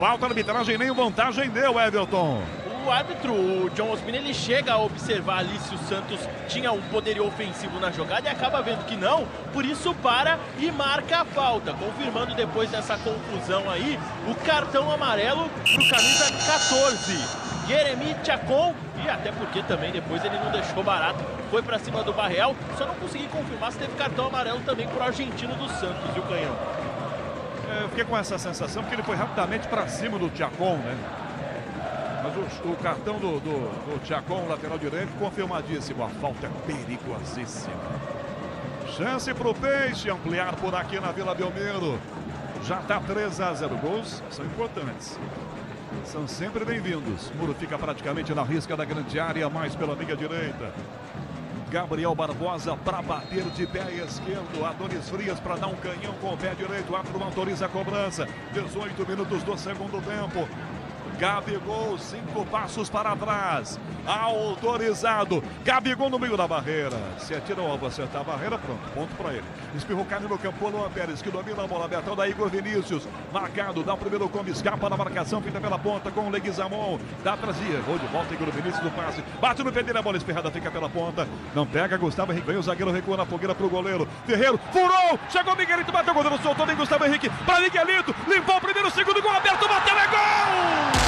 Falta na arbitragem, nem vantagem deu, Everton. O árbitro, o John Ospina, ele chega a observar ali se o Santos tinha um poderio ofensivo na jogada e acaba vendo que não, por isso para e marca a falta, confirmando depois dessa confusão aí o cartão amarelo pro camisa 14, Yeremy Chacon, e até porque também depois ele não deixou barato, foi para cima do Barreal, só não consegui confirmar se teve cartão amarelo também pro argentino do Santos, viu, Canhão? Eu fiquei com essa sensação porque ele foi rapidamente para cima do Chacon, né? Mas o cartão do Chacon, lateral direito, confirmadíssimo. A falta é perigosíssima. Chance para o Peixe ampliar por aqui na Vila Belmiro. Já está 3-0. Gols são importantes. São sempre bem-vindos. Muro fica praticamente na risca da grande área, mais pela linha direita. Gabriel Barbosa para bater de pé esquerdo. Adonis Frias para dar um canhão com o pé direito. O árbitro autoriza a cobrança. 18 minutos do segundo tempo. Gabigol, 5 passos para trás. Autorizado. Gabigol no meio da barreira. Se atira o alvo, acertar a barreira, pronto. Ponto para ele. Espirrou carne no campo. Luan Pérez que domina a bola. Betão da Igor Vinícius. Marcado. Dá o primeiro combo. Escapa na marcação. Feita pela ponta com o Leguizamon. Dá trazia. Gol de volta. Igor Vinícius do passe. Bate no pé dele. A bola espirrada fica pela ponta. Não pega. Gustavo Henrique. Vem o zagueiro. Recua na fogueira pro goleiro. Ferreiro. Furou. Chegou Miguelito. Bateu o goleiro. Soltou. Vem Gustavo Henrique. Para Miguelito. Limpou o primeiro. Segundo gol aberto. Bateu. É gol!